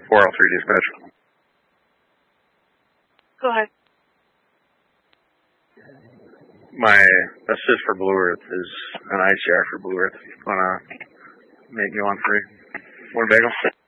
403 dispatch. Go ahead. My assist for Blue Earth is an ICR for Blue Earth. Want to make me one free? Winnebago?